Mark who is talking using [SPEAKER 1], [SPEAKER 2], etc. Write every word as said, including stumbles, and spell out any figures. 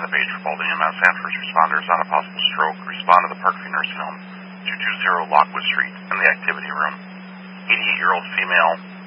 [SPEAKER 1] setting the page for Baldwin E M S and first responders on a possible stroke. Respond to the Parkview Nursing Home, two two zero Lockwood Street, in the activity room. eighty-eight-year-old female,